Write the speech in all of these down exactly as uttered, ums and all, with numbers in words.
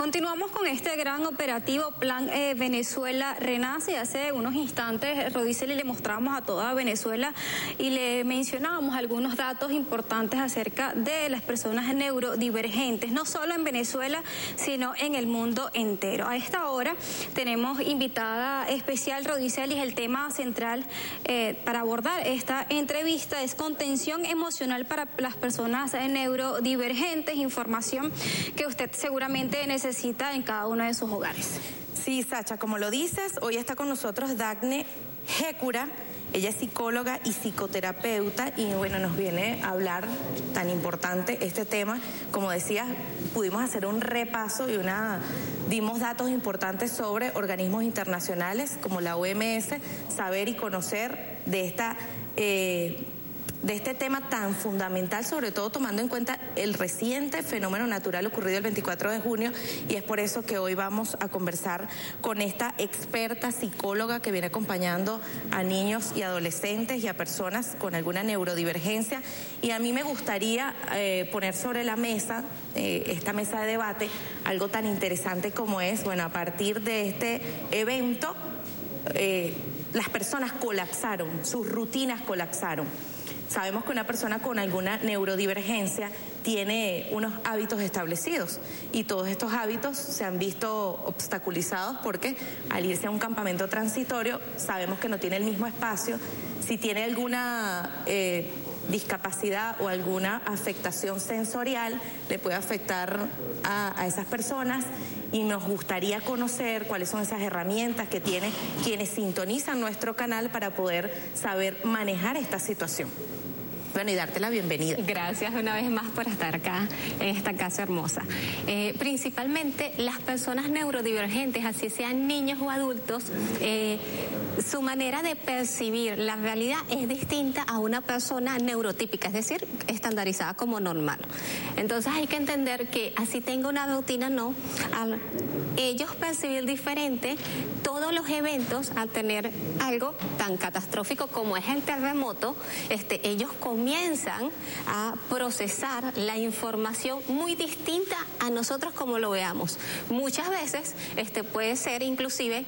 Continuamos con este gran operativo Plan eh, Venezuela Renace. Hace unos instantes, Rodiceli, le mostramos a toda Venezuela y le mencionábamos algunos datos importantes acerca de las personas neurodivergentes, no solo en Venezuela, sino en el mundo entero. A esta hora tenemos invitada especial, Rodiceli, el tema central eh, para abordar esta entrevista es contención emocional para las personas neurodivergentes, información que usted seguramente necesita necesita en cada uno de sus hogares. Sí, Sacha, como lo dices, hoy está con nosotros Dagne Hécura. Ella es psicóloga y psicoterapeuta y bueno, nos viene a hablar tan importante este tema. Como decías, pudimos hacer un repaso y una dimos datos importantes sobre organismos internacionales como la O M S, saber y conocer de esta eh, de este tema tan fundamental, sobre todo tomando en cuenta el reciente fenómeno natural ocurrido el veinticuatro de junio, y es por eso que hoy vamos a conversar con esta experta psicóloga que viene acompañando a niños y adolescentes y a personas con alguna neurodivergencia. Y a mí me gustaría eh, poner sobre la mesa, eh, esta mesa de debate, algo tan interesante como es, bueno, a partir de este evento, eh, las personas colapsaron, sus rutinas colapsaron. Sabemos que una persona con alguna neurodivergencia tiene unos hábitos establecidos y todos estos hábitos se han visto obstaculizados porque al irse a un campamento transitorio sabemos que no tiene el mismo espacio. Si tiene alguna eh, discapacidad o alguna afectación sensorial, le puede afectar a, a esas personas, y nos gustaría conocer cuáles son esas herramientas que tienen quienes sintonizan nuestro canal para poder saber manejar esta situación. Bueno, y darte la bienvenida. Gracias una vez más por estar acá en esta casa hermosa. Eh, principalmente las personas neurodivergentes, así sean niños o adultos, eh, su manera de percibir la realidad es distinta a una persona neurotípica, es decir, estandarizada como normal. Entonces hay que entender que así tenga una rutina, no, al ellos percibir diferente todos los eventos, al tener algo tan catastrófico como es el terremoto, este, ellos comienzan a procesar la información muy distinta a nosotros como lo veamos. Muchas veces este, puede ser inclusive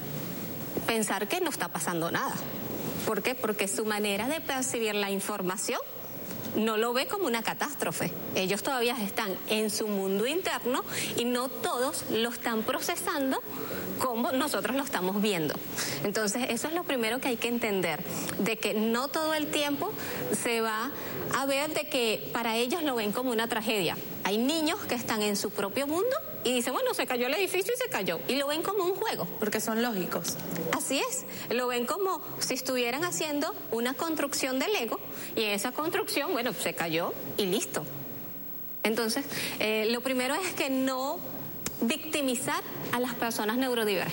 pensar que no está pasando nada. ¿Por qué? Porque su manera de percibir la información no lo ve como una catástrofe. Ellos todavía están en su mundo interno y no todos lo están procesando como nosotros lo estamos viendo. Entonces, eso es lo primero que hay que entender, de que no todo el tiempo se va a ver de que para ellos lo ven como una tragedia. Hay niños que están en su propio mundo y dicen, bueno, se cayó el edificio y se cayó, y lo ven como un juego. Porque son lógicos. Así es, lo ven como si estuvieran haciendo una construcción de Lego, y en esa construcción, bueno, se cayó y listo. Entonces, eh, lo primero es que no victimizar a las personas neurodivergentes.